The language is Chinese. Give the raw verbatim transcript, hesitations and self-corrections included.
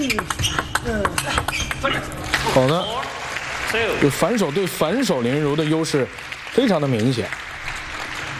好的，就反手对反手林昀儒的优势非常的明显。